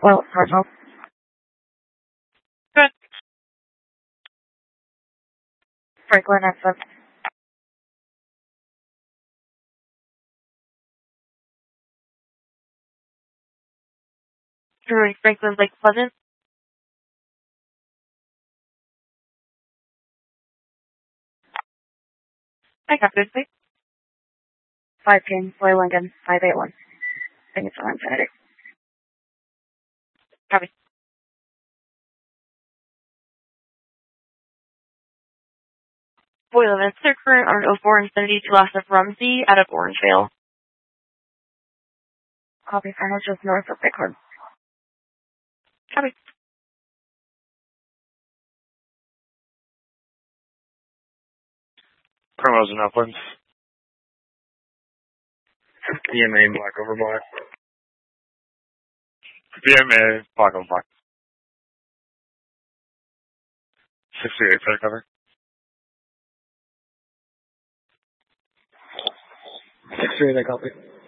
Well, Cardinal. Good. Franklin F. Drury Franklin Lake Pleasant. I got this thing. 5 King, Boy Lincoln, 581. I think it's on Infinity. Copy. Boylan, it's their current on 04 Infinity to last of Rumsey out of Orangevale. Copy, final just north of Bighorn. Copy. Primrose and Uplands. PMA Black over Black. PMA Black over Black. 68 for the cover. 6-3, they copy.